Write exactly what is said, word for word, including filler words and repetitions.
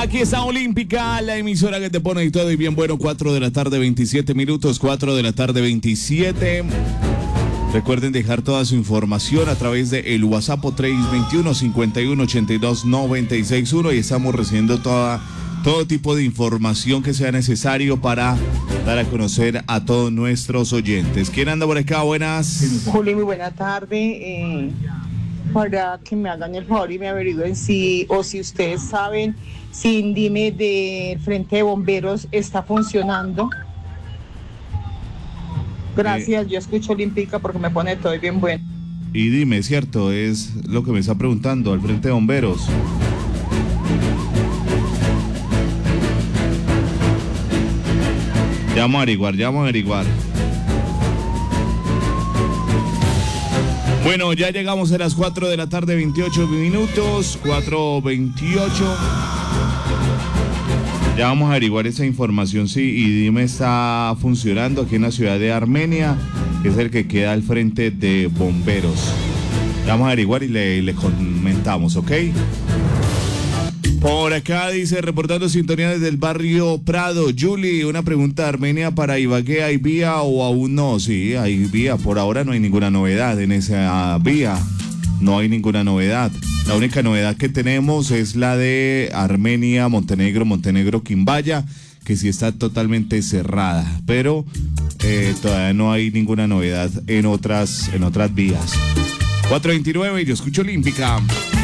Aquí está Olímpica, la emisora que te pone y todo y bien bueno. Cuatro de la tarde, veintisiete minutos. Cuatro de la tarde, veintisiete. Recuerden dejar toda su información a través de el WhatsApp tres dos uno, cinco uno, ocho dos, nueve seis uno y estamos recibiendo toda, todo tipo de información que sea necesario para dar a conocer a todos nuestros oyentes. ¿Quién anda por acá? Buenas. Juli, muy buena tarde. Eh, para que me hagan el favor y me averigüen si, o si ustedes saben, si Indime del Frente de Bomberos está funcionando. Gracias, eh, yo escucho Olímpica porque me pone todo bien bueno. Y dime, ¿cierto? Es lo que me está preguntando al Frente de Bomberos. Ya vamos a averiguar, ya vamos a averiguar. Bueno, ya llegamos a las cuatro de la tarde, veintiocho minutos, cuatro veintiocho. Ya vamos a averiguar esa información, sí, y dime está funcionando aquí en la ciudad de Armenia, que es el que queda al frente de bomberos. Ya vamos a averiguar y le, le comentamos, ¿ok? Por acá dice, reportando sintonía desde el barrio Prado. Julie, una pregunta de Armenia para Ibagué, ¿hay vía o aún no? Sí, hay vía, por ahora no hay ninguna novedad en esa vía, no hay ninguna novedad. La única novedad que tenemos es la de Armenia, Montenegro, Montenegro, Quimbaya, que sí está totalmente cerrada, pero eh, todavía no hay ninguna novedad en otras, en otras vías. cuatro veintinueve, yo escucho Olímpica.